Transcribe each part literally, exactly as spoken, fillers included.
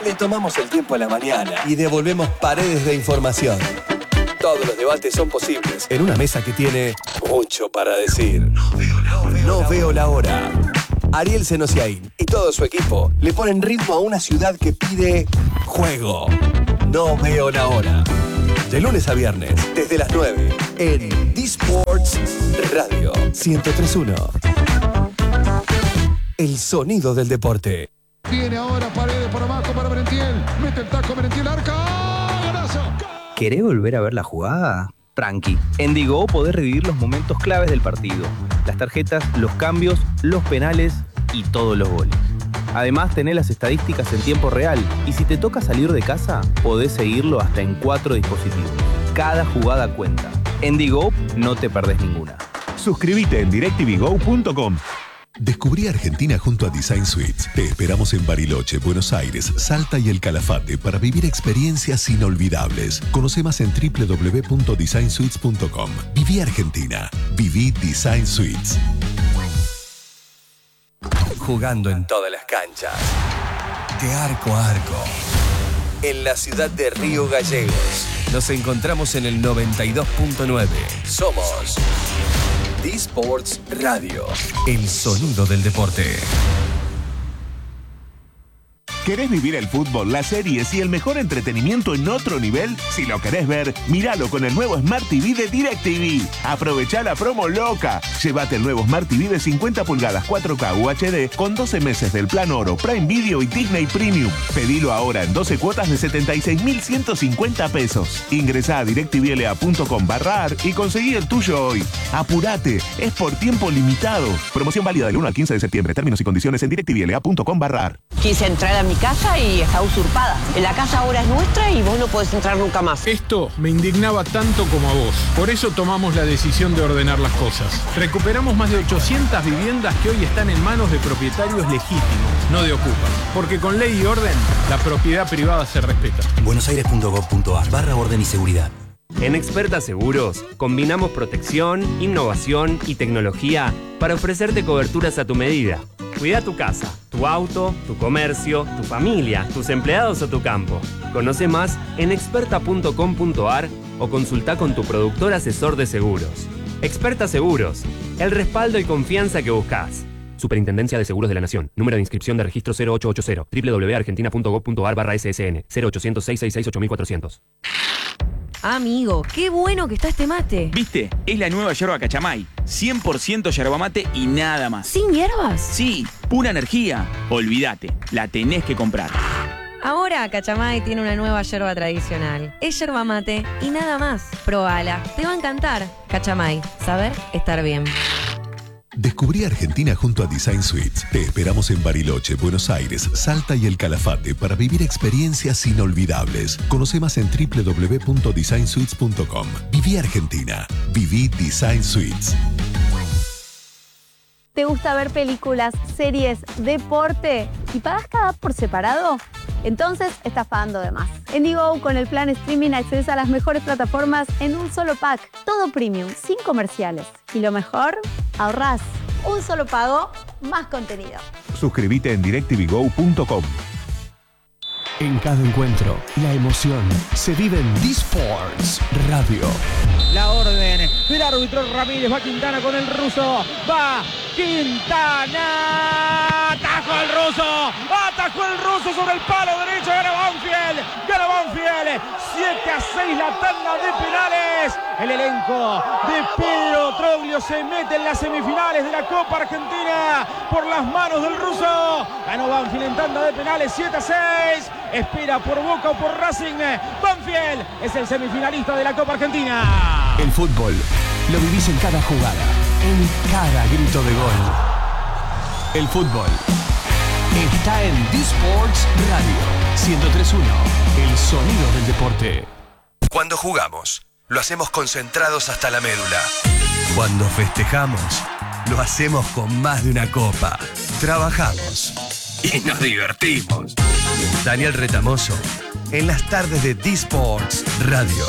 Le tomamos el tiempo a la mañana y devolvemos paredes de información. Todos los debates son posibles en una mesa que tiene mucho para decir. No veo la hora. No veo la hora. Ariel Senosiaín y todo su equipo le ponen ritmo a una ciudad que pide juego. No veo la hora. De lunes a viernes, desde las nueve, en D-Sports Radio ciento tres punto uno. El sonido del deporte. Viene ahora Paredes por abajo para Merentiel. Mete el taco Merentiel, arca. ¡Golazo! ¿Querés volver a ver la jugada? Tranqui. En Digo podés revivir los momentos claves del partido. Las tarjetas, los cambios, los penales y todos los goles. Además, tenés las estadísticas en tiempo real. Y si te toca salir de casa, podés seguirlo hasta en cuatro dispositivos. Cada jugada cuenta. En Digo no te perdés ninguna. Suscríbete en directv go punto com. Descubrí Argentina junto a Design Suites. Te esperamos en Bariloche, Buenos Aires, Salta y El Calafate para vivir experiencias inolvidables. Conoce más en doble u doble u doble u punto design suites punto com. Viví Argentina. Viví Design Suites. Jugando en todas las canchas. De arco a arco. En la ciudad de Río Gallegos. Nos encontramos en el noventa y dos punto nueve. Somos D-Sports Radio, el sonido del deporte. ¿Querés vivir el fútbol, las series y el mejor entretenimiento en otro nivel? Si lo querés ver, míralo con el nuevo Smart T V de DirecTV. Aprovechá la promo loca. Llévate el nuevo Smart T V de cincuenta pulgadas cuatro K U H D con doce meses del plan Oro, Prime Video y Disney Premium. Pedilo ahora en doce cuotas de setenta y seis mil ciento cincuenta pesos. Ingresá a directvla punto com barra ar y conseguí el tuyo hoy. Apurate, es por tiempo limitado. Promoción válida del uno al quince de septiembre. Términos y condiciones en directvla punto com barra ar. Quise entrar a mi casa y está usurpada. La casa ahora es nuestra y vos no podés entrar nunca más. Esto me indignaba tanto como a vos. Por eso tomamos la decisión de ordenar las cosas. Recuperamos más de ochocientas viviendas que hoy están en manos de propietarios legítimos, no de ocupas. Porque con ley y orden, la propiedad privada se respeta. buenosaires punto gov punto ar barra orden y seguridad. En Experta Seguros, combinamos protección, innovación y tecnología para ofrecerte coberturas a tu medida. Cuida tu casa, tu auto, tu comercio, tu familia, tus empleados o tu campo. Conoce más en experta punto com punto ar o consulta con tu productor asesor de seguros. Experta Seguros, el respaldo y confianza que buscas. Superintendencia de Seguros de la Nación. Número de inscripción de registro cero ocho ocho cero. doble u doble u doble u punto argentina punto gov punto ar barra ese ese ene. cero ochocientos, seiscientos sesenta y seis, ocho mil cuatrocientos. Amigo, qué bueno que está este mate. ¿Viste? Es la nueva yerba Cachamay. cien por ciento yerba mate y nada más. ¿Sin hierbas? Sí, pura energía. Olvídate, la tenés que comprar. Ahora Cachamay tiene una nueva yerba tradicional. Es yerba mate y nada más. Probala, te va a encantar. Cachamay, saber estar bien. Descubrí Argentina junto a Design Suites. Te esperamos en Bariloche, Buenos Aires, Salta y El Calafate para vivir experiencias inolvidables. Conoce más en doble u doble u doble u punto design suites punto com. Viví Argentina. Viví Design Suites. ¿Te gusta ver películas, series, deporte y pagas cada por separado? Entonces estás pagando de más. En Digo, con el plan streaming accedes a las mejores plataformas en un solo pack. Todo premium, sin comerciales. Y lo mejor, ahorrás. Un solo pago, más contenido. Suscríbete en directv go punto com. En cada encuentro, la emoción se vive en D-Sports Radio. La orden del árbitro Ramírez. Va Quintana con el ruso. Va Quintana. Atajó el ruso. Atajó el ruso sobre el palo derecho. Gana Banfield. Gana Banfield. siete a seis la tanda de penales. El elenco de Pedro Troglio se mete en las semifinales de la Copa Argentina por las manos del ruso. Ganó Banfield en tanda de penales siete a seis. Espera por Boca o por Racing. Banfield es el semifinalista de la Copa Argentina. El fútbol lo vivís en cada jugada, en cada grito de gol. El fútbol está en D-Sports Radio ciento tres punto uno, el sonido del deporte. Cuando jugamos, lo hacemos concentrados hasta la médula. Cuando festejamos, lo hacemos con más de una copa. Trabajamos y nos divertimos. Daniel Retamoso, en las tardes de D-Sports Radio.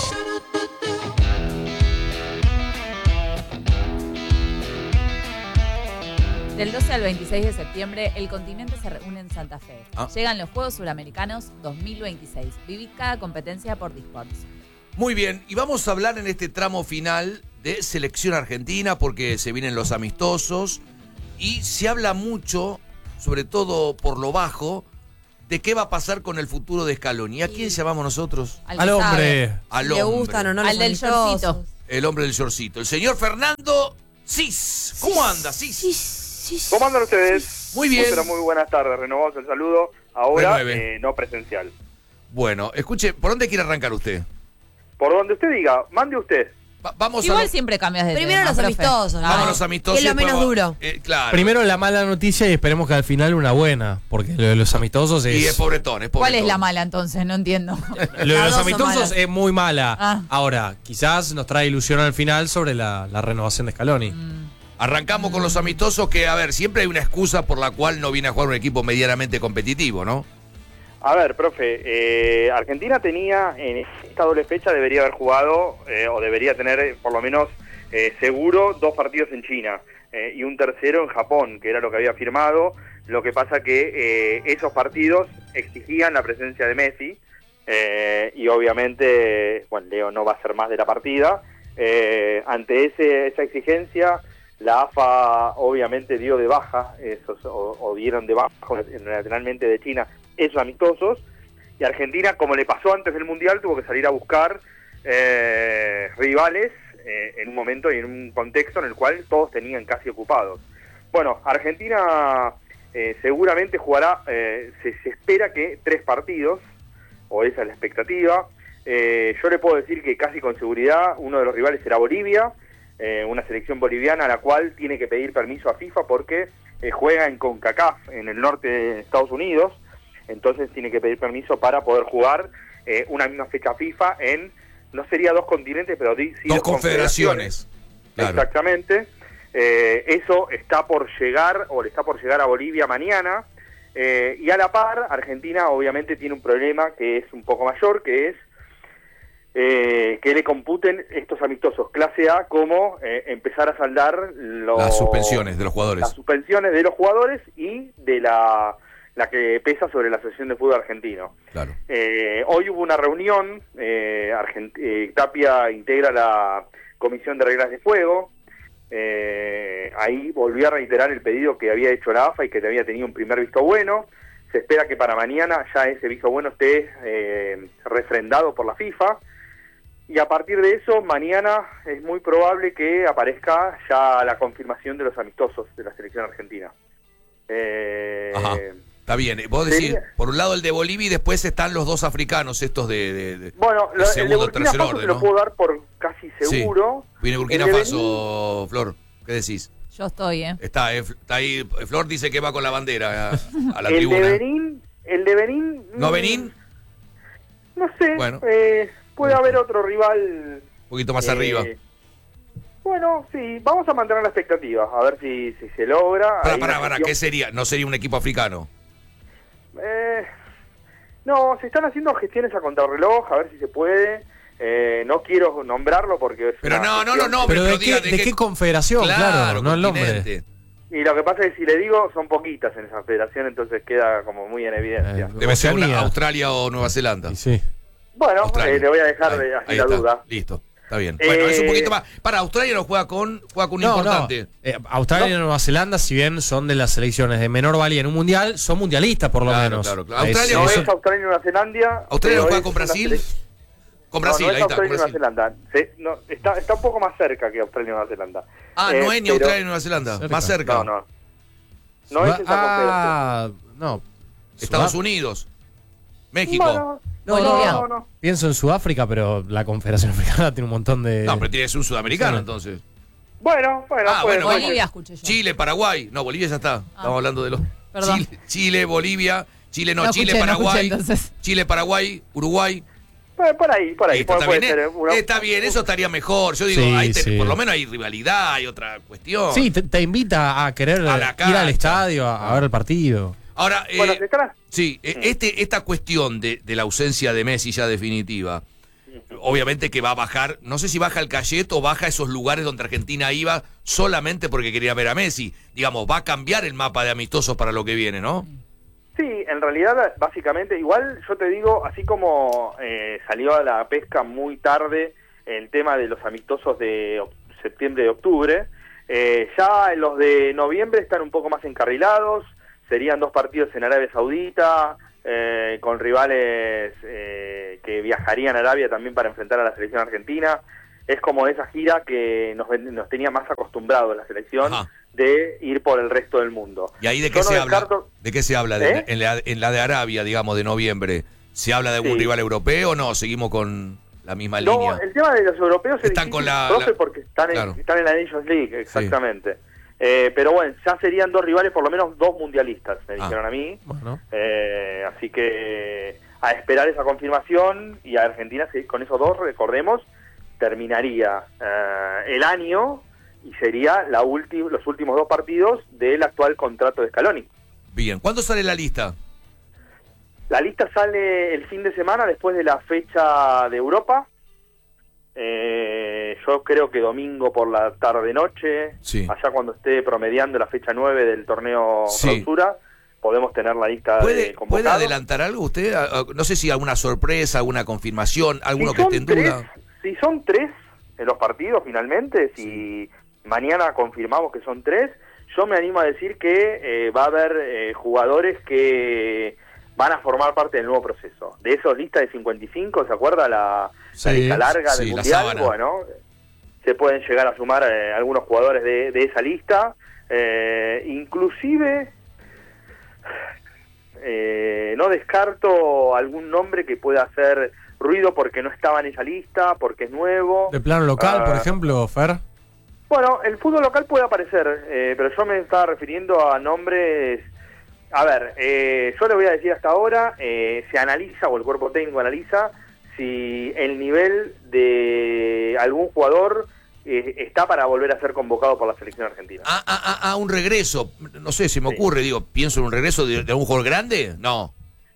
Del doce al veintiséis de septiembre, el continente se reúne en Santa Fe. Ah. Llegan los Juegos Suramericanos dos mil veintiséis. Viví cada competencia por Disports. Muy bien, y vamos a hablar en este tramo final de selección argentina porque se vienen los amistosos y se habla mucho, sobre todo por lo bajo, de qué va a pasar con el futuro de Scaloni. ¿Y a quién llamamos nosotros? Al, al hombre. Al si hombre. le gustan o no Al del shortcito. El hombre del shortcito. El señor Fernando Cis. ¿Cómo anda, Cis? ¿Cómo andan ustedes? Muy bien. Pero muy buenas tardes. Renovamos el saludo. Ahora eh, no presencial. Bueno, escuche, ¿por dónde quiere arrancar usted? Por donde usted diga. Mande usted. Va, vamos Igual a lo... siempre cambias de Primero tema, los profe. amistosos. Vamos a ¿no? los amistosos. Que es lo menos podemos... duro. Eh, claro. Primero la mala noticia y esperemos que al final una buena, porque lo de los amistosos es... Y es pobretón, es pobretón. ¿Cuál es la mala entonces? No entiendo. Lo de los amistosos es muy mala. Ah. Ahora, quizás nos trae ilusión al final sobre la, la renovación de Scaloni. Mm. Arrancamos con los amistosos que, a ver, siempre hay una excusa por la cual no viene a jugar un equipo medianamente competitivo, ¿no? A ver, profe, eh, Argentina tenía en esta doble fecha debería haber jugado eh, o debería tener eh, por lo menos eh, seguro dos partidos en China eh, y un tercero en Japón, que era lo que había firmado. Lo que pasa que eh, esos partidos exigían la presencia de Messi eh, y obviamente, bueno, Leo no va a ser más de la partida. Eh, ante ese, esa exigencia, la A F A obviamente dio de baja, esos, o, o dieron de baja unilateralmente de China esos amistosos, y Argentina, como le pasó antes del Mundial, tuvo que salir a buscar eh, rivales eh, en un momento y en un contexto en el cual todos tenían casi ocupados. Bueno, Argentina eh, seguramente jugará, eh, se, se espera que tres partidos, o esa es la expectativa. Eh, yo le puedo decir que casi con seguridad uno de los rivales será Bolivia, eh, una selección boliviana a la cual tiene que pedir permiso a FIFA porque eh, juega en CONCACAF, en el norte de Estados Unidos. Entonces tiene que pedir permiso para poder jugar eh, una misma fecha FIFA en, no sería dos continentes, pero sí dos, dos confederaciones. confederaciones. Claro. Exactamente. Eh, eso está por llegar, o le está por llegar a Bolivia mañana. Eh, y a la par, Argentina obviamente tiene un problema que es un poco mayor, que es eh, que le computen estos amistosos clase A como eh, empezar a saldar lo, las suspensiones de los jugadores. Las suspensiones de los jugadores y de la... la que pesa sobre la Asociación de Fútbol Argentino. Claro. Eh, hoy hubo una reunión, eh, Argent eh, Tapia integra la Comisión de Reglas de Juego, eh, ahí volvió a reiterar el pedido que había hecho la A F A y que había tenido un primer visto bueno. Se espera que para mañana ya ese visto bueno esté eh, refrendado por la FIFA, y a partir de eso, mañana es muy probable que aparezca ya la confirmación de los amistosos de la selección argentina. Eh, Ajá. Está bien, vos decís, por un lado el de Bolivia y después están los dos africanos, estos de, de, de bueno, de lo, segundo, el de Burkina tercer Faso orden, se lo ¿no? puedo dar por casi seguro. Sí. Viene Burkina El de Faso, Benín, Flor, ¿qué decís? Yo estoy, ¿eh? Está, eh, está ahí, Flor dice que va con la bandera a, a la el tribuna. De Benín, el de Benín... ¿No Benín? No sé, Bueno. eh, puede haber otro rival... Un poquito más eh, arriba. Bueno, sí, vamos a mantener la expectativa, a ver si, si se logra. Para, Hay para, una para, gestión- ¿qué sería? ¿No sería un equipo africano? Eh, no, se están haciendo gestiones a contrarreloj, a ver si se puede. Eh, no quiero nombrarlo porque es Pero una no, no, no, gestión- no, Pero pero ¿de, qué, diga, de ¿de qué qué- confederación? Claro, Claro, no el nombre. continente. Y lo que pasa es que si le digo, son poquitas en esa federación, entonces queda como muy en evidencia. Eh, Debe ser una Oceanía. Australia o Nueva Zelanda. Sí. Bueno, Australia. eh, le voy a dejar Ahí, de, así ahí la está. duda. Listo, está bien. Eh, Bueno, es un poquito más. Para, Australia no juega con, juega con un No, importante. no. Eh, Australia y Nueva Zelanda, si bien son de las selecciones de menor valía en un mundial, son mundialistas por lo Claro, menos. claro, claro. Es- Australia No eso- es Australia y Nueva Zelanda. ¿Australia no pero juega es con una Brasil? sele- Con Brasil, no, no es ahí está, con Australia y Nueva Brasil. Zelanda. Se- no, está, está un poco más cerca que Australia y Nueva Zelanda. Ah, Eh, no es ni pero- Australia ni Nueva Zelanda. Cerca. Más cerca. No, no. No es esa ah, no. Estados Sudá- Unidos. confederación. México. Bueno, No, Bolivia. no, no. Pienso en Sudáfrica, pero la Confederación Africana tiene un montón de... No, pero tiene que ser un sudamericano Sí. entonces. Bueno, bueno, Ah, puede bueno, ser. Bolivia, escuché yo. Chile, Paraguay. No, Bolivia ya está. Estamos hablando de los. Perdón. Chile, Chile, Bolivia. Chile no, No Chile, escuché, no Paraguay. escuché, entonces. Chile, Paraguay, Uruguay. Por, por ahí, por ahí. Listo, puede, está, puede bien, ser eh. una- Está bien, eso estaría mejor. Yo digo, Sí, ahí te- sí. por lo menos hay rivalidad, hay otra cuestión. Sí, te, te invita a querer A la ir cancha. al estadio, a, a ver el partido. Ahora, eh, Bueno, se está- sí, eh, este, esta cuestión de, de la ausencia de Messi ya definitiva, obviamente que va a bajar, no sé si baja el Cayet o baja esos lugares donde Argentina iba solamente porque quería ver a Messi. Digamos, va a cambiar el mapa de amistosos para lo que viene, ¿no? Sí, en realidad, básicamente, igual yo te digo, así como eh, salió a la pesca muy tarde el tema de los amistosos de septiembre y octubre, eh, ya los de noviembre están un poco más encarrilados, serían dos partidos en Arabia Saudita, eh, con rivales eh, que viajarían a Arabia también para enfrentar a la selección argentina. Es como esa gira que nos, nos tenía más acostumbrados la selección. Ajá. De ir por el resto del mundo. ¿Y ahí de qué, no se, descarto... habla? ¿De qué se habla? ¿Eh? De, en, la, en la de Arabia, digamos, de noviembre. ¿Se habla de algún sí. rival europeo o no? ¿Seguimos con la misma no, línea? No, el tema de los europeos es están con la, profe, la... porque están en, claro. están en la Nations League, exactamente. Sí. Eh, pero bueno, ya serían dos rivales, por lo menos dos mundialistas, me ah. dijeron a mí. Bueno. Eh, así que a esperar esa confirmación, y a Argentina con esos dos, recordemos, terminaría eh, el año y sería la ulti- los últimos dos partidos del actual contrato de Scaloni. Bien, ¿cuándo sale la lista? La lista sale el fin de semana después de la fecha de Europa. Eh, yo creo que domingo por la tarde-noche, sí. allá cuando esté promediando la fecha nueve del torneo sí. clausura, podemos tener la lista ¿Puede, de convocados. ¿Puede adelantar algo usted? No sé si alguna sorpresa, alguna confirmación, alguno si que esté en tres, duda. Si son tres en los partidos finalmente, si sí. mañana confirmamos que son tres, yo me animo a decir que eh, va a haber eh, jugadores que van a formar parte del nuevo proceso. De esos listas de cincuenta y cinco, ¿se acuerda la, sí, la lista larga sí, del Mundial? Bueno, se pueden llegar a sumar eh, algunos jugadores de, de esa lista, eh, inclusive eh, no descarto algún nombre que pueda hacer ruido porque no estaba en esa lista, porque es nuevo. ¿De plano local, uh, por ejemplo, Fer? Bueno, el fútbol local puede aparecer, eh, pero yo me estaba refiriendo a nombres... A ver, eh, yo le voy a decir hasta ahora, eh, se analiza, o el cuerpo técnico analiza, si el nivel de algún jugador eh, está para volver a ser convocado por la selección argentina. Ah, ah, ah, ah un regreso, no sé, se me sí. ocurre, digo, pienso en un regreso de, de algún jugador grande, no.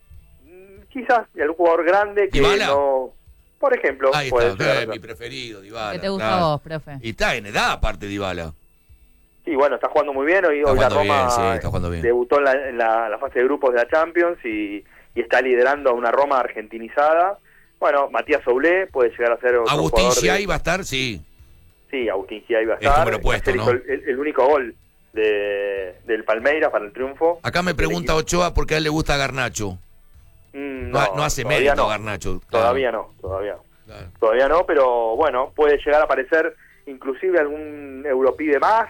Quizás de algún jugador grande que ¿Dybala? No... Por ejemplo. Ahí está, eh, mi preferido, Dybala. ¿Qué te gusta claro. a vos, profe? Y está en edad aparte Dybala. Sí, bueno, está jugando muy bien. Hoy, hoy la Roma bien, sí, está jugando bien. debutó en, la, en la, la fase de grupos de la Champions y, y está liderando a una Roma argentinizada. Bueno, Matías Soulé puede llegar a ser otro Agustín Giai de... va a estar, sí. Sí, Agustín Giai va a estar. Es puesto, el, ¿no? el, el único gol de, del Palmeiras para el triunfo. Acá me pregunta Ochoa por qué a él le gusta Garnacho. Mm, no, no, no hace mérito no. Garnacho. Claro. Todavía no, todavía claro. Todavía no, pero bueno, puede llegar a aparecer inclusive algún europide más.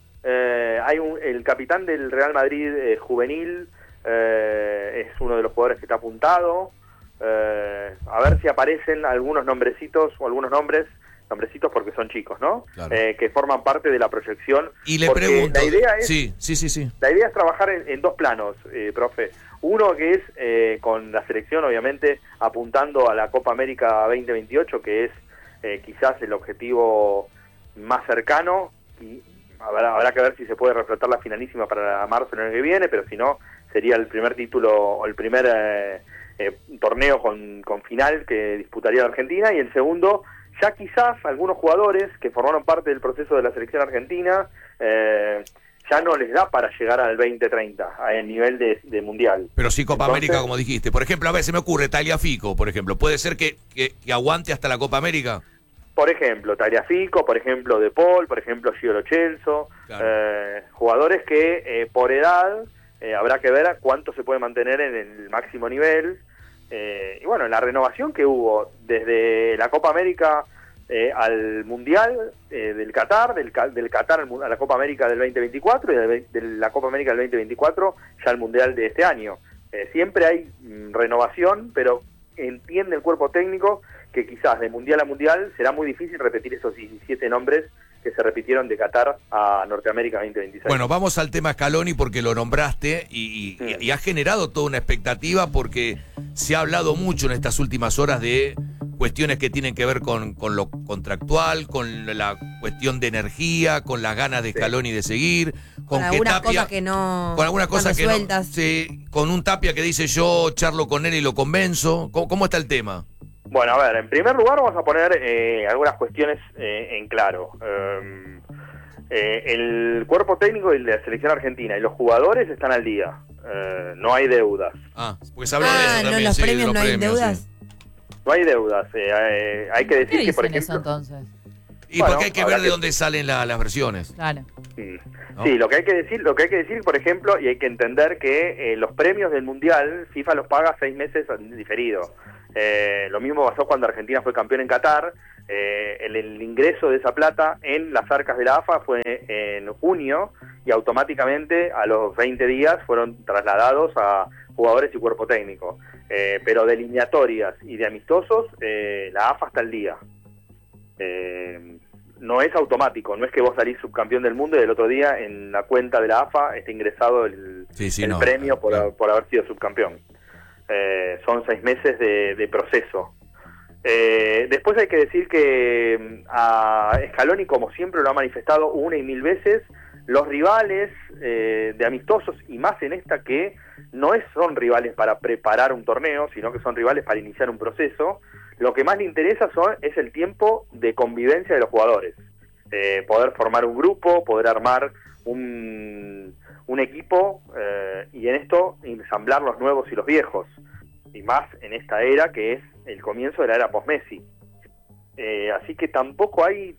Eh, hay un, el capitán del Real Madrid eh, juvenil eh, es uno de los jugadores que está apuntado. Eh, a ver si aparecen algunos nombrecitos o algunos nombres, nombrecitos porque son chicos, ¿no? Claro. Eh, que forman parte de la proyección. Y le pregunto, la idea es, sí, sí, sí, sí. La idea es trabajar en, en dos planos, eh, profe. Uno que es eh, con la selección, obviamente, apuntando a la Copa América veinte veintiocho, que es eh, quizás el objetivo más cercano, y Habrá, habrá que ver si se puede reflotar la finalísima para marzo del año que viene, pero si no, sería el primer título o el primer eh, eh, torneo con, con final que disputaría la Argentina, y el segundo, ya quizás algunos jugadores que formaron parte del proceso de la selección argentina eh, ya no les da para llegar al veinte treinta, al nivel de, de mundial. Pero sí Copa Entonces, América, como dijiste. Por ejemplo, a ver, se me ocurre Tagliafico, por ejemplo. ¿Puede ser que, que, que aguante hasta la Copa América? Por ejemplo, Tagliafico, por ejemplo, De Paul, por ejemplo, Gio Lo Celso, claro. eh, jugadores que eh, por edad eh, habrá que ver a cuánto se puede mantener en el máximo nivel. Eh, y bueno, la renovación que hubo desde la Copa América eh, al Mundial eh, del Qatar, del, del Qatar a la Copa América del veinte veinticuatro y de, de la Copa América del veinte veinticuatro ya al Mundial de este año. Eh, siempre hay mm, renovación, pero entiende el cuerpo técnico que quizás de mundial a mundial será muy difícil repetir esos diecisiete nombres que se repitieron de Qatar a Norteamérica veinte veintiséis. Bueno, vamos al tema Scaloni porque lo nombraste y, y, y ha generado toda una expectativa porque se ha hablado mucho en estas últimas horas de cuestiones que tienen que ver con, con lo contractual, con la cuestión de energía, con las ganas de Scaloni de seguir, con, con que algunas Tapia, cosas que no con algunas cosas que no, sí, con un Tapia que dice yo charlo con él y lo convenzo. ¿Cómo, cómo está el tema? Bueno, a ver, en primer lugar vamos a poner eh, algunas cuestiones eh, en claro. Eh, eh, el cuerpo técnico de la selección argentina y los jugadores están al día. Eh, no hay deudas. Ah, pues hablan Ah, de eso no, también. los sí, de premios los no hay premios, deudas. sí. No hay deudas. Eh, eh, hay que ¿Qué decir que, por dicen ejemplo... eso entonces? Y Bueno, porque hay que habrá ver de que- dónde salen la- las versiones. Claro. Sí. ¿No? Sí, lo que hay que decir, lo que hay que decir, por ejemplo, y hay que entender que eh, los premios del Mundial, FIFA los paga seis meses diferido. Eh, lo mismo pasó cuando Argentina fue campeón en Qatar. Eh, el, el ingreso de esa plata en las arcas de la A F A fue en junio y automáticamente a los veinte días fueron trasladados a jugadores y cuerpo técnico. Eh, pero de eliminatorias y de amistosos, eh, la A F A está al día. Eh, no es automático, no es que vos salís subcampeón del mundo y el otro día en la cuenta de la A F A está ingresado el, Sí, sí, el no. premio por, por haber sido subcampeón. Eh, son seis meses de, de proceso. Eh, después hay que decir que mm, a Scaloni, como siempre lo ha manifestado una y mil veces, los rivales eh, de amistosos, y más en esta que no es, son rivales para preparar un torneo, sino que son rivales para iniciar un proceso, lo que más le interesa son, es el tiempo de convivencia de los jugadores. Eh, poder formar un grupo, poder armar un, un equipo eh, y en esto ensamblar los nuevos y los viejos. Y más en esta era que es el comienzo de la era post-Messi. Eh, así que tampoco hay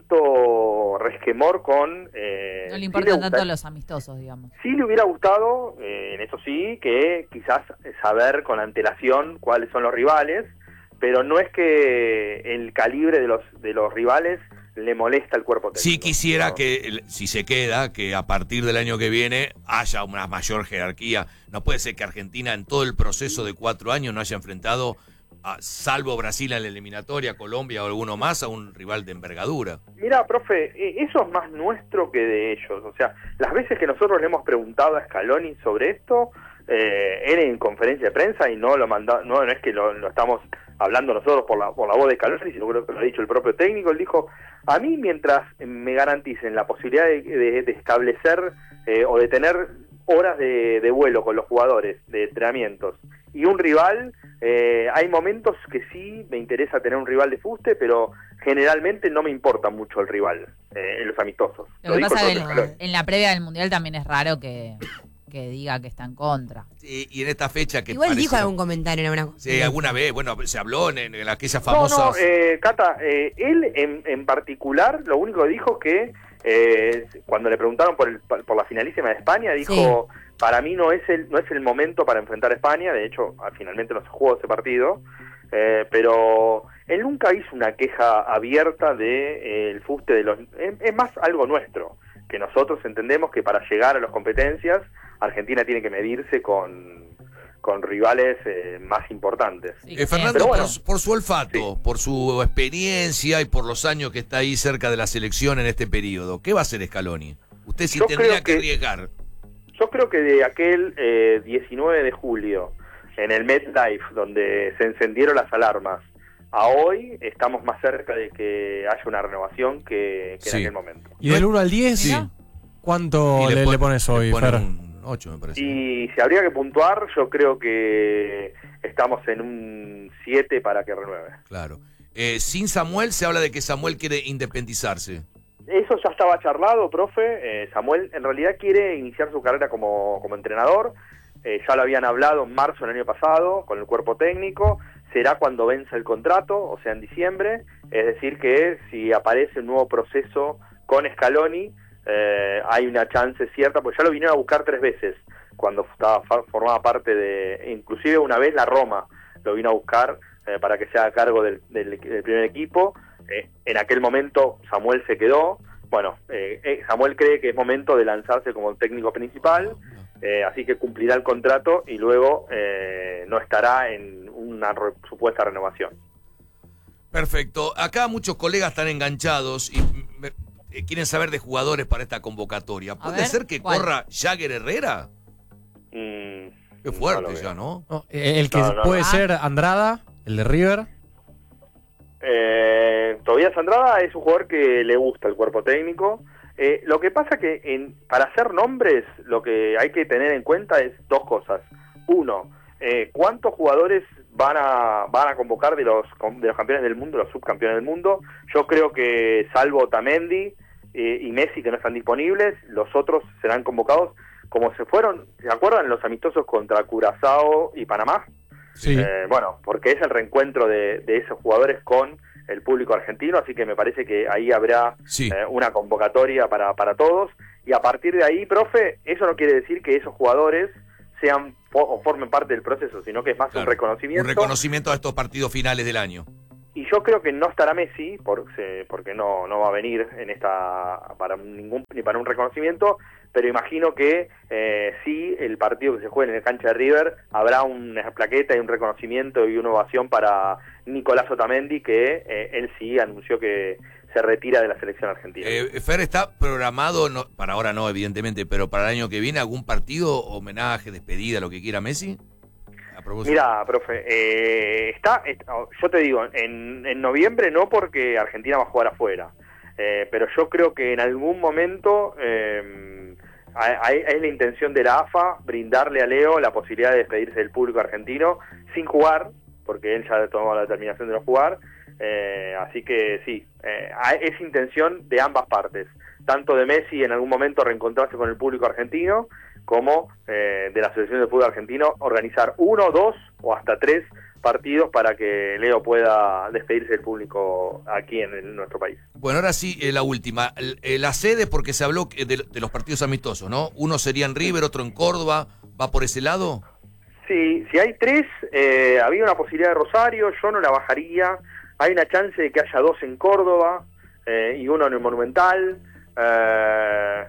tanto resquemor con... Eh, No le sí importan gusta- tanto los amistosos, digamos. Sí le hubiera gustado, eh, en eso sí, que quizás saber con antelación cuáles son los rivales, pero no es que el calibre de los de los rivales le molesta al cuerpo técnico. Sí quisiera que, el- si se queda, que a partir del año que viene haya una mayor jerarquía. No puede ser que Argentina en todo el proceso de cuatro años no haya enfrentado, a, salvo Brasil en la eliminatoria, Colombia o alguno más, a un rival de envergadura. Mira, profe, eh, eso es más nuestro que de ellos. O sea, las veces que nosotros le hemos preguntado a Scaloni sobre esto, eh, él en conferencia de prensa, y no lo manda, no, no es que lo, lo estamos hablando nosotros por la, por la voz de Scaloni, sino creo que lo ha dicho el propio técnico. Él dijo, a mí mientras me garanticen la posibilidad de, de- de establecer eh, o de tener horas de, de vuelo con los jugadores, de entrenamientos, y un rival, eh, hay momentos que sí me interesa tener un rival de fuste, pero generalmente no me importa mucho el rival eh, en los amistosos. Lo que dijo pasa el es que propio en, Scaloni. en la previa del Mundial también es raro que, que diga que está en contra. Y, y en esta fecha que Igual parece- dijo algún comentario en alguna Sí, alguna vez, bueno, se habló en, en aquellas No, famosas... no, eh, Cata, eh, él en, en particular lo único que dijo que eh, cuando le preguntaron por, el, por la finalísima de España, dijo, para mí no es el no es el momento para enfrentar a España, de hecho, ah, finalmente no se jugó ese partido, eh, pero él nunca hizo una queja abierta de eh, el fuste de los... Es, es más algo nuestro, que nosotros entendemos que para llegar a las competencias, Argentina tiene que medirse con, con rivales eh, más importantes. Eh, Fernando, Pero bueno, por, por su olfato, por su experiencia y por los años que está ahí cerca de la selección en este periodo, ¿qué va a hacer Scaloni? Usted sí Yo tendría creo que que- arriesgar. Yo creo que de aquel eh, diecinueve de julio, en el MetLife, donde se encendieron las alarmas, a hoy estamos más cerca de que haya una renovación que, que Sí. en aquel momento. Y del uno al diez, ¿cuánto Y le le, pon- le pones hoy, le ponen Fer? un ocho, me parece. Y si habría que puntuar, yo creo que estamos en un siete para que renueve. Claro. Eh, sin Samuel se habla de que Samuel quiere independizarse. Eso ya estaba charlado, profe. Eh, Samuel en realidad quiere iniciar su carrera como, como entrenador. Eh, ya lo habían hablado en marzo del año pasado con el cuerpo técnico. Será cuando vence el contrato, o sea, en diciembre. Es decir, que si aparece un nuevo proceso con Scaloni, eh, hay una chance cierta, porque ya lo vinieron a buscar tres veces cuando estaba, formaba parte de... Inclusive una vez la Roma lo vino a buscar eh, para que se haga cargo del, del, del primer equipo. Eh, en aquel momento Samuel se quedó. Bueno, eh, eh, Samuel cree que es momento de lanzarse como técnico principal, eh, así que cumplirá el contrato y luego eh, no estará en una re- supuesta renovación. Perfecto. Acá muchos colegas están enganchados y me- eh, quieren saber de jugadores para esta convocatoria. ¿Puede ver, ser que ¿cuál? corra Jagger Herrera? Mm, Qué fuerte no lo ya, veo. ¿no? No, eh, el que No, no, puede no. ser Andrada, el de River. Eh, Tobías Andrada es un jugador que le gusta el cuerpo técnico. Eh, lo que pasa que en, para hacer nombres lo que hay que tener en cuenta es dos cosas. Uno, eh, ¿cuántos jugadores van a van a convocar de los de los campeones del mundo, los subcampeones del mundo. Yo creo que salvo Otamendi eh, y Messi, que no están disponibles, los otros serán convocados como se fueron, ¿se acuerdan los amistosos contra Curazao y Panamá? Sí. Eh, bueno, porque es el reencuentro de, de esos jugadores con el público argentino, así que me parece que ahí habrá Sí. eh, una convocatoria para, para todos, y a partir de ahí, profe, eso no quiere decir que esos jugadores sean fo- o formen parte del proceso, sino que es más Claro, un reconocimiento. Un reconocimiento a estos partidos finales del año. Y yo creo que no estará Messi, por, se- porque no, no va a venir en esta para ningún ni para un reconocimiento, pero imagino que eh, sí, el partido que se juegue en el cancha de River, habrá una plaqueta y un reconocimiento y una ovación para Nicolás Otamendi, que eh, él sí anunció que se retira de la selección argentina. Eh, Fer, ¿está programado, no, para ahora no, evidentemente, pero para el año que viene, algún partido, homenaje, despedida, lo que quiera Messi? A propósito. Mira, profe, eh, está, está- yo te digo, en, en noviembre no, porque Argentina va a jugar afuera, eh, pero yo creo que en algún momento eh, hay, hay- es la intención de la A F A brindarle a Leo la posibilidad de despedirse del público argentino sin jugar, porque él ya tomó la determinación de no jugar, eh, así que sí, eh, hay- es intención de ambas partes, tanto de Messi en algún momento reencontrarse con el público argentino, como eh, de la Selección de Fútbol Argentino organizar uno, dos o hasta tres partidos para que Leo pueda despedirse del público aquí en, el- nuestro país. Bueno, ahora sí, eh, la última. El- eh, la sede, porque se habló que de, de los partidos amistosos, ¿no? Uno sería en River, otro en Córdoba. ¿Va por ese lado? Sí, si hay tres, eh, había una posibilidad de Rosario, yo no la bajaría. Hay una chance de que haya dos en Córdoba eh, y uno en el Monumental. Eh,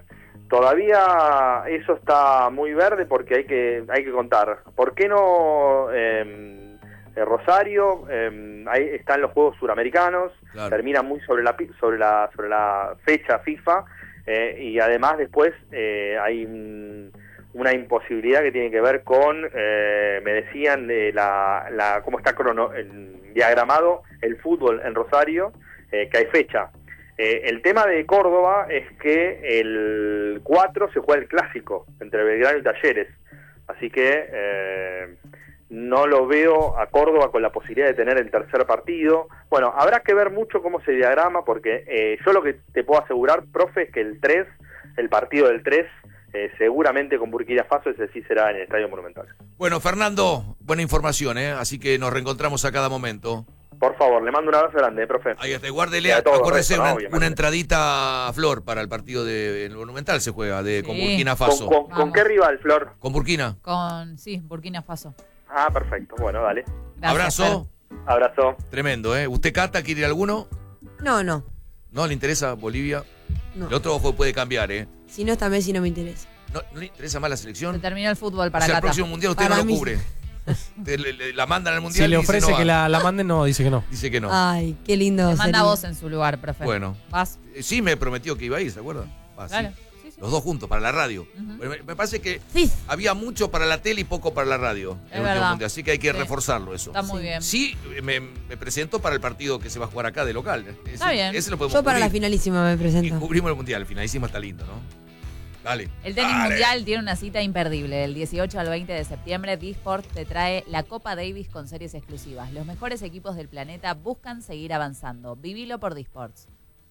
todavía eso está muy verde porque hay que hay que contar. ¿Por qué no eh, eh, Rosario? Eh, ahí están los Juegos Suramericanos, Claro. termina muy sobre la pi- sobre la sobre la fecha FIFA eh, y además después eh, hay un- una imposibilidad que tiene que ver con, eh, me decían, de la, la cómo está crono, el, diagramado el fútbol en Rosario, eh, que hay fecha. Eh, el tema de Córdoba es que el cuatro se juega el clásico entre Belgrano y Talleres, así que eh, no lo veo a Córdoba con la posibilidad de tener el tercer partido. Bueno, habrá que ver mucho cómo se diagrama, porque eh, yo lo que te puedo asegurar, profe, es que el tres, el partido del tres, Eh, seguramente con Burkina Faso, ese sí será en el Estadio Monumental. Bueno, Fernando, buena información, ¿eh? Así que nos reencontramos a cada momento. Por favor, le mando un abrazo grande, eh, profe. Ahí está, guárdele, Y a todos, acuérdese, ¿no? una, Obviamente. una entradita a Flor para el partido de el Monumental se juega, de, con Sí. Burkina Faso. ¿Con, con, con qué rival, Flor? Con Burkina. Con, sí, Burkina Faso. Ah, perfecto. Bueno, dale. Gracias, Abrazo. Abrazo. Tremendo, ¿eh? ¿Usted, Cata, quiere ir a alguno? No, no. ¿No le interesa Bolivia? No. El otro ojo puede cambiar, ¿eh? Si no está Messi, no me interesa. ¿No, no le interesa más la Se selección? terminó el fútbol O para sea, el Cata. próximo mundial usted Para no lo mí- cubre. Usted le- le- la mandan al mundial Si le y dice ofrece no que va. la, la manden, no, dice que no. Dice que no. Ay, qué lindo. Te manda sería. vos en su lugar, profe. Bueno. Vas. Eh, Sí, me prometió que iba a ir, ¿se acuerdan? Ah, sí. Claro. Sí, sí. Los dos juntos, para la radio. Ujú. Bueno, me, me parece que Sí. había mucho para la tele y poco para la radio. Es el último verdad. mundial, así que hay que Sí. reforzarlo eso. Está muy bien. Sí, me, me presento para el partido que se va a jugar acá de local. Ese, Está bien. Ese lo podemos Yo para la cubrir. finalísima me Y presento. cubrimos el mundial, el finalísimo está lindo, ¿no? Dale. El tenis Dale. mundial tiene una cita imperdible. Del dieciocho al veinte de septiembre, D-Sport te trae la Copa Davis con series exclusivas. Los mejores equipos del planeta buscan seguir avanzando. Vivilo por D-Sports.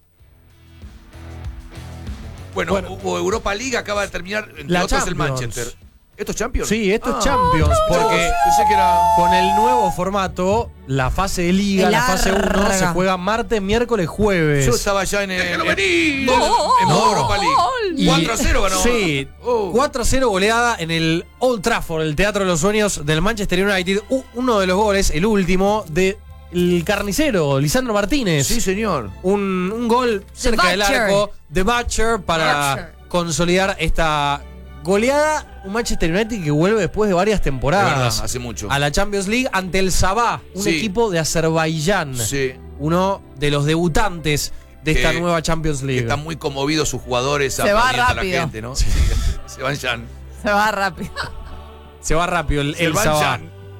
Bueno, hubo Europa League, acaba de terminar, entre La otros el Champions. Manchester. ¿Esto es Champions? Sí, esto Ah. es Champions, porque Pensé que era... con el nuevo formato, la fase de liga, El la fase uno, larga. se juega martes, miércoles, jueves. Yo estaba ya en el. En, en- en No. Europa League. Y- cuatro a cero ganó. Sí, Oh. cuatro a cero goleada en el Old Trafford, el Teatro de los Sueños del Manchester United. U- uno de los goles, el último, de el carnicero, Lisandro Martínez. Sí, señor. Un, un gol cerca del Butcher. arco de Butcher para Butcher. consolidar esta goleada. Un Manchester United que vuelve después de varias De temporadas verdad, hace mucho. a la Champions League ante el Sabah, un Sí. equipo de Azerbaiyán. Sí. Uno de los debutantes de esta Que- nueva Champions Que League. están muy conmovidos sus jugadores. Se va aplaudiendo a la rápido. gente, ¿no? Se van ya. Se va rápido. Se va rápido el, Se el van Sabah. ya.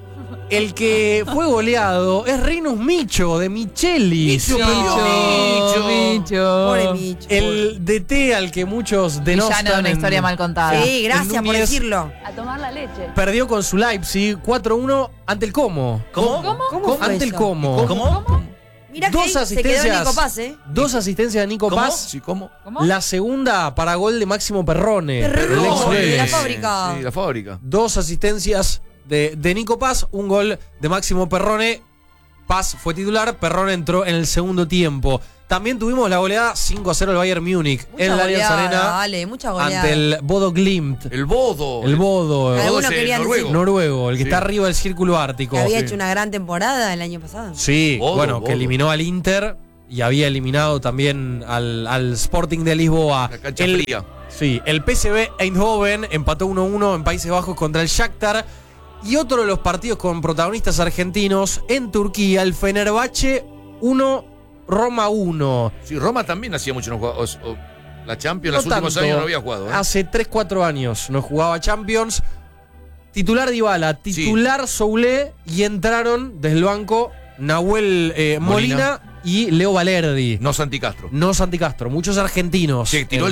El que fue goleado es Rinus Micho de Michelis. Micho, Micho, Micho. Pobre Micho. El D T al que muchos denostan. Villano de una en- historia mal contada. Sí, gracias en por Núñez. decirlo. A tomar la leche. Perdió con su Leipzig cuatro uno ante el Como. ¿Cómo? ¿Cómo? ¿Cómo fue Ante el eso? Como. ¿Cómo? Mirá Dos que ahí se asistencias. quedó Nico Paz, ¿eh? Dos asistencias de Nico ¿Cómo? Paz. Sí, ¿cómo? ¿Cómo? La segunda para gol de Máximo Perrone. Perrone, el ex de Vélez. la fábrica. Sí, la fábrica. Dos asistencias de, de Nico Paz, un gol de Máximo Perrone. Paz fue titular, Perrone entró en el segundo tiempo. También tuvimos la goleada cinco a cero del Bayern Múnich Mucha en el Allianz goleada, Arena dale, mucha goleada. ante el Bodo Glimt. El Bodo. El Bodo. Algunos Bodo es querían noruego. decir Noruego, el que Sí. está arriba del círculo ártico. que había Sí. hecho una gran temporada el año pasado. Sí, Bodo, bueno, Bodo. que eliminó al Inter y había eliminado también al, al Sporting de Lisboa. La cancha el, fría. Sí, el P S V Eindhoven empató uno uno en Países Bajos contra el Shakhtar. Y otro de los partidos con protagonistas argentinos en Turquía, el Fenerbahce uno, Roma uno. Sí, Roma también hacía mucho no jugaba. o- o- la Champions en los No últimos tanto. años no había jugado. ¿eh? Hace tres cuatro años no jugaba Champions. Titular Dybala, titular Soulé y entraron desde el banco Nahuel eh, Molina. Molina. y Leo Valerdi. No Santi Castro. No Santi Castro, muchos argentinos. Se tiró En- el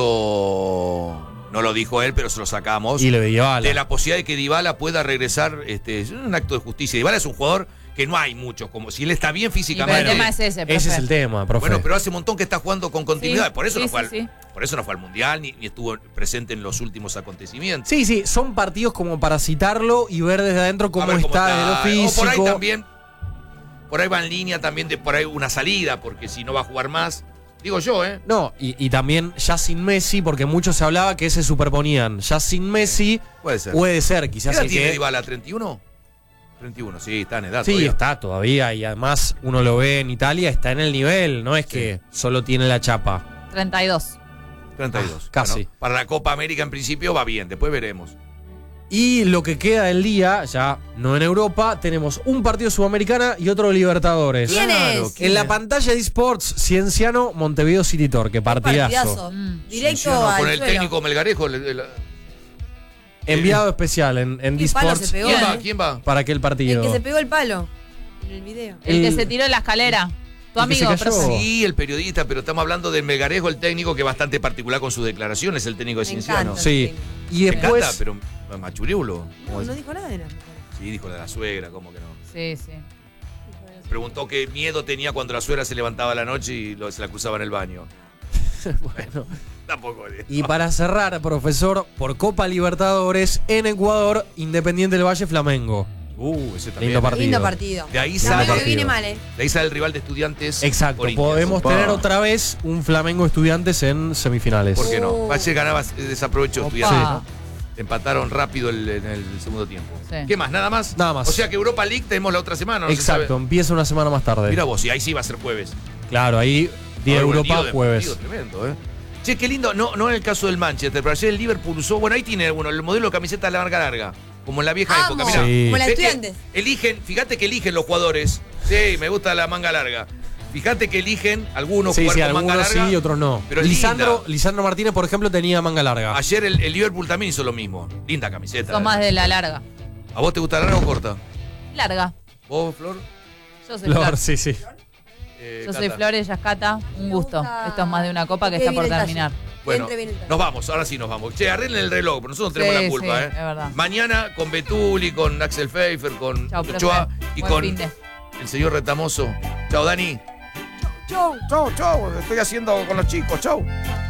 título, no lo dijo él, pero se lo sacamos. Y lo de Dybala. De la posibilidad de que Dybala pueda regresar, este, es un acto de justicia. Dybala es un jugador que no hay muchos, como si él está bien Y pero físicamente. el tema es ese, profe. Ese es el tema, profe. Bueno, pero hace un montón que está jugando con continuidad, Sí, por eso sí, no fue sí, al, sí. por eso no fue al mundial ni, ni estuvo presente en los últimos acontecimientos. Sí, sí, son partidos como para citarlo y ver desde adentro cómo, A ver está, desde lo O físico. por ahí también, por ahí va en línea también de por ahí una salida, porque si no va a jugar más, digo yo, ¿eh? No, y, y también ya sin Messi, porque mucho se hablaba que se superponían. Ya sin Messi, Puede ser. puede ser, ¿Qué quizás edad el tiene que- Dybala? ¿treinta y uno? treinta y uno, sí, está en edad Sí, todavía. está todavía. Y además uno lo ve en Italia, está en el nivel. No es que solo tiene la chapa. treinta y dos. treinta y dos. Ah, casi. Bueno, para la Copa América en principio va bien, después veremos. Y lo que queda del día, ya no en Europa, tenemos un partido Sudamericana y otro Libertadores. ¿Quién Claro, es? ¿quién En la es? pantalla de eSports, Cienciano, Montevideo City Torque, partidazo. Partidazo. Mm. Directo Cienciano, al con el suelo. técnico Melgarejo. el- el- Enviado especial en, en Qué palo eSports se pegó, ¿Quién va? ¿eh? ¿Quién va? para aquel El partido. que se pegó el palo en el video. El que El- se tiró en la escalera. Tu el que se amigo, cayó. profe. Sí, el periodista, pero estamos hablando del Melgarejo, el técnico que es bastante particular con sus declaraciones, el técnico de Me Cienciano. encanta. Sí. Y Me después, encanta, pero machuriulo. No, no dijo nada de nada. Sí, dijo de la suegra, ¿cómo que no? Sí, sí. Preguntó qué miedo tenía cuando la suegra se levantaba a la noche y lo- se la cruzaba en el baño. bueno. Tampoco. Y para cerrar, profesor, por Copa Libertadores en Ecuador, Independiente del Valle Flamengo. Uh, ese también. Lindo partido. Lindo partido. De ahí La sale, mano que viene mal, ¿eh? de ahí sale el rival de Estudiantes. Exacto, Corinthians. podemos Opa. tener otra vez un Flamengo Estudiantes en semifinales. ¿Por qué no? Oh. Valle ganaba, eh, desaprovechó Opa. Estudiantes. ¿no? Empataron rápido el- en el segundo tiempo. Sí. ¿Qué más? ¿Nada más? Nada más. O sea que Europa League tenemos la otra semana. ¿no? Se Exacto, sabe. empieza una semana más tarde. Mira vos, y ahí sí va a ser jueves. Claro, ahí día de Va a haber un Europa, lío de jueves. partido tremendo, ¿eh? Che, qué lindo. No, no en el caso del Manchester, pero ayer el Liverpool usó. Bueno, ahí tiene bueno, el modelo de camiseta de la marca larga. Como en la vieja Amo. época. Mirá. Sí. Como la de Ves que Estudiantes. Eligen, fíjate que eligen los jugadores. Sí, me gusta la manga larga. Fíjate que eligen algunos Sí, jugar sí, con manga algunos larga. sí y otros no. Pero es Lisandro, linda. Lisandro Martínez, por ejemplo, tenía manga larga. Ayer el, el Liverpool también hizo lo mismo. Linda camiseta. Son más de la larga. ¿A vos te gusta larga o corta? Larga. ¿Vos, Flor? Yo soy Flor, Flor. sí, sí. Eh, Yo Cata. soy Flor, ella es Cata. Un Me gusto. gusta Esto es más de una copa que que está por viene el terminar. Bueno, Entre bien el talle. nos vamos, ahora sí nos vamos. Che, arreglen el reloj, pero nosotros no tenemos Sí, la culpa, sí, ¿eh? es verdad. Mañana con Betuli, con Axel Pfeiffer, con Chau, profe. Ochoa y Buen con fin de. el señor Retamoso. Chao, Dani. Chau, chau, chau. Estoy haciendo con los chicos. Chau.